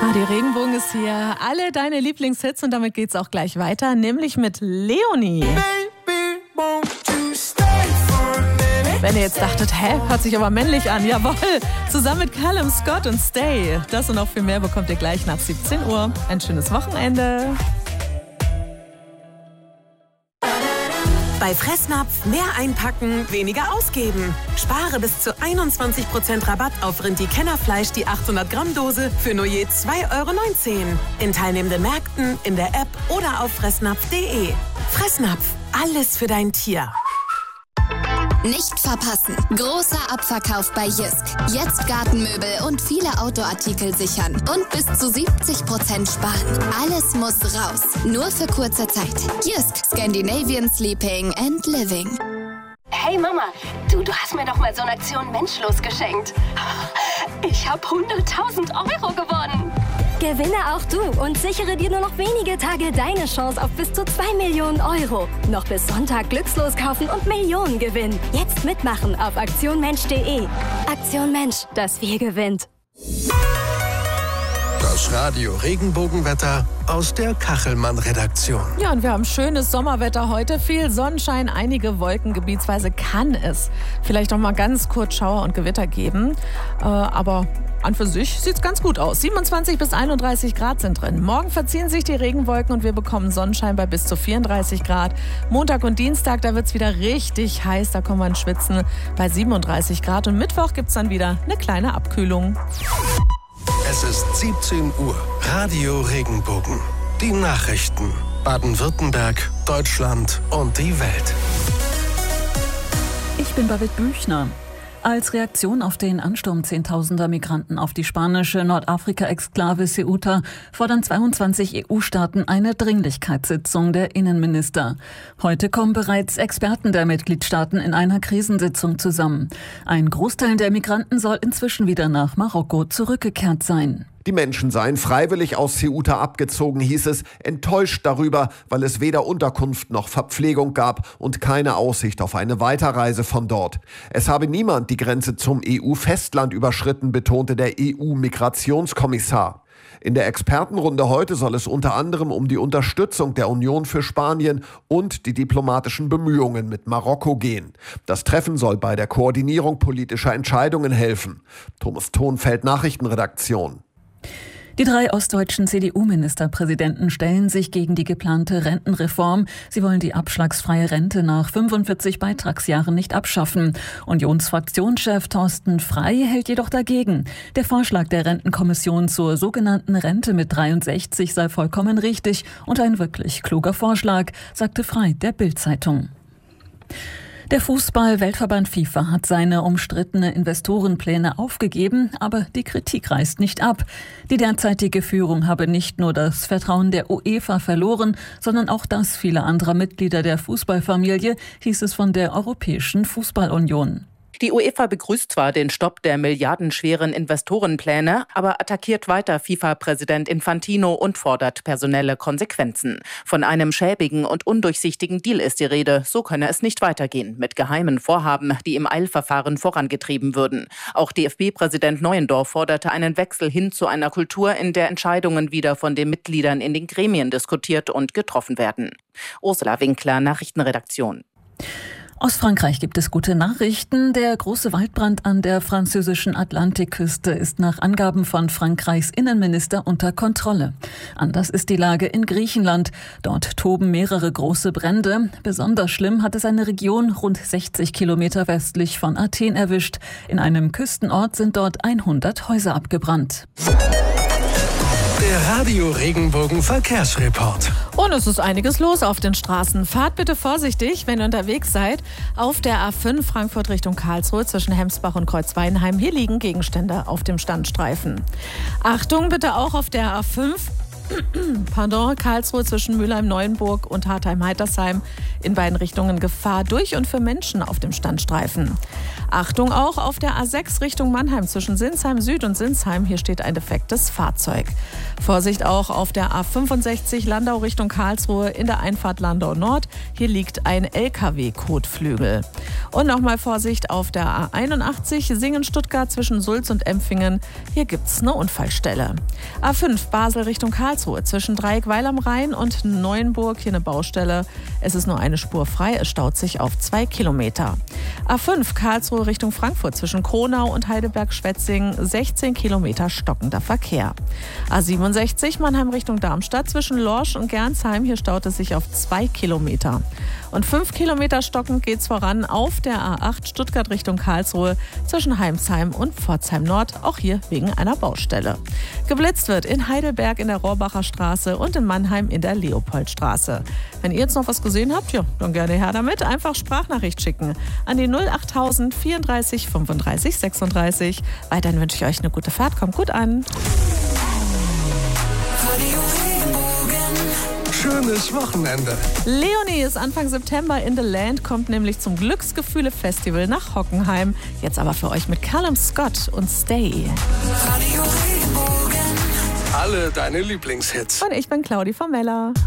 Radio Regenbogen ist hier. Alle deine Lieblingshits und damit geht's auch gleich weiter, nämlich mit Leonie. Wenn ihr jetzt dachtet, hört sich aber männlich an. Jawohl, zusammen mit Callum Scott und Stay. Das und noch viel mehr bekommt ihr gleich nach 17 Uhr. Ein schönes Wochenende. Bei Fressnapf mehr einpacken, weniger ausgeben. Spare bis zu 21% Rabatt auf Rindi-Kennerfleisch, die 800 Gramm Dose für nur je 2,19 € in teilnehmenden Märkten, in der App oder auf fressnapf.de. Fressnapf, alles für dein Tier. Nicht verpassen. Großer Abverkauf bei Jysk. Jetzt Gartenmöbel und viele Outdoor-Artikel sichern. Und bis zu 70% sparen. Alles muss raus. Nur für kurze Zeit. Jysk. Scandinavian Sleeping and Living. Hey Mama, du hast mir doch mal so eine Aktion Menschlos geschenkt. Ich habe 100.000 € gewonnen. Gewinne auch du und sichere dir nur noch wenige Tage deine Chance auf bis zu 2 Millionen €. Noch bis Sonntag glückslos kaufen und Millionen gewinnen. Jetzt mitmachen auf aktionmensch.de. Aktion Mensch, das wir gewinnt. Das Radio Regenbogenwetter aus der Kachelmann-Redaktion. Ja, und wir haben schönes Sommerwetter heute. Viel Sonnenschein, einige Wolken. Gebietsweise kann es vielleicht noch mal ganz kurz Schauer und Gewitter geben. Aber an für sich sieht es ganz gut aus. 27 bis 31 Grad sind drin. Morgen verziehen sich die Regenwolken und wir bekommen Sonnenschein bei bis zu 34 Grad. Montag und Dienstag, da wird es wieder richtig heiß. Da kommen wir ins Schwitzen bei 37 Grad. Und Mittwoch gibt es dann wieder eine kleine Abkühlung. Es ist 17 Uhr. Radio Regenbogen. Die Nachrichten. Baden-Württemberg, Deutschland und die Welt. Ich bin Babette Büchner. Als Reaktion auf den Ansturm zehntausender Migranten auf die spanische Nordafrika-Exklave Ceuta fordern 22 EU-Staaten eine Dringlichkeitssitzung der Innenminister. Heute kommen bereits Experten der Mitgliedstaaten in einer Krisensitzung zusammen. Ein Großteil der Migranten soll inzwischen wieder nach Marokko zurückgekehrt sein. Die Menschen seien freiwillig aus Ceuta abgezogen, hieß es, enttäuscht darüber, weil es weder Unterkunft noch Verpflegung gab und keine Aussicht auf eine Weiterreise von dort. Es habe niemand die Grenze zum EU-Festland überschritten, betonte der EU-Migrationskommissar. In der Expertenrunde heute soll es unter anderem um die Unterstützung der Union für Spanien und die diplomatischen Bemühungen mit Marokko gehen. Das Treffen soll bei der Koordinierung politischer Entscheidungen helfen. Thomas Thonfeld, Nachrichtenredaktion. Die 3 ostdeutschen CDU-Ministerpräsidenten stellen sich gegen die geplante Rentenreform. Sie wollen die abschlagsfreie Rente nach 45 Beitragsjahren nicht abschaffen. Unionsfraktionschef Thorsten Frey hält jedoch dagegen. Der Vorschlag der Rentenkommission zur sogenannten Rente mit 63 sei vollkommen richtig und ein wirklich kluger Vorschlag, sagte Frey der Bild-Zeitung. Der Fußball-Weltverband FIFA hat seine umstrittene Investorenpläne aufgegeben, aber die Kritik reißt nicht ab. Die derzeitige Führung habe nicht nur das Vertrauen der UEFA verloren, sondern auch das vieler anderer Mitglieder der Fußballfamilie, hieß es von der Europäischen Fußballunion. Die UEFA begrüßt zwar den Stopp der milliardenschweren Investorenpläne, aber attackiert weiter FIFA-Präsident Infantino und fordert personelle Konsequenzen. Von einem schäbigen und undurchsichtigen Deal ist die Rede. So könne es nicht weitergehen, mit geheimen Vorhaben, die im Eilverfahren vorangetrieben würden. Auch DFB-Präsident Neuendorf forderte einen Wechsel hin zu einer Kultur, in der Entscheidungen wieder von den Mitgliedern in den Gremien diskutiert und getroffen werden. Ursula Winkler, Nachrichtenredaktion. Aus Frankreich gibt es gute Nachrichten. Der große Waldbrand an der französischen Atlantikküste ist nach Angaben von Frankreichs Innenminister unter Kontrolle. Anders ist die Lage in Griechenland. Dort toben mehrere große Brände. Besonders schlimm hat es eine Region rund 60 Kilometer westlich von Athen erwischt. In einem Küstenort sind dort 100 Häuser abgebrannt. Der Radio Regenbogen Verkehrsreport. Und es ist einiges los auf den Straßen. Fahrt bitte vorsichtig, wenn ihr unterwegs seid. Auf der A5 Frankfurt Richtung Karlsruhe zwischen Hemsbach und Kreuzweinheim. Hier liegen Gegenstände auf dem Standstreifen. Achtung bitte auch auf der A5. Karlsruhe zwischen Mülheim-Neuenburg und Hartheim-Heitersheim in beiden Richtungen Gefahr durch und für Menschen auf dem Standstreifen. Achtung auch auf der A6 Richtung Mannheim zwischen Sinsheim Süd und Sinsheim. Hier steht ein defektes Fahrzeug. Vorsicht auch auf der A65 Landau Richtung Karlsruhe in der Einfahrt Landau Nord. Hier liegt ein LKW-Kotflügel. Und nochmal Vorsicht auf der A81 Singen-Stuttgart zwischen Sulz und Empfingen. Hier gibt's eine Unfallstelle. A5 Basel Richtung Karlsruhe zwischen Dreieck-Weil am Rhein und Neuenburg. Hier eine Baustelle. Es ist nur eine Spur frei. Es staut sich auf 2 Kilometer. A5 Karlsruhe Richtung Frankfurt zwischen Kronau und Heidelberg-Schwetzing 16 Kilometer stockender Verkehr. A67 Mannheim Richtung Darmstadt zwischen Lorsch und Gernsheim. Hier staut es sich auf 2 Kilometer. Und 5 Kilometer stockend geht's voran auf der A8 Stuttgart Richtung Karlsruhe zwischen Heimsheim und Pforzheim Nord. Auch hier wegen einer Baustelle. Geblitzt wird in Heidelberg in der Rohrbacher Straße und in Mannheim in der Leopoldstraße. Wenn ihr jetzt noch was gesehen habt, ja, dann gerne her damit. Einfach Sprachnachricht schicken an die 08000 34 35 36. Weiterhin wünsche ich euch eine gute Fahrt. Kommt gut an. Schönes Wochenende. Leonie ist Anfang September in The Land, kommt nämlich zum Glücksgefühle-Festival nach Hockenheim. Jetzt aber für euch mit Callum Scott und Stay. Alle deine Lieblingshits. Und ich bin Claudi Formella.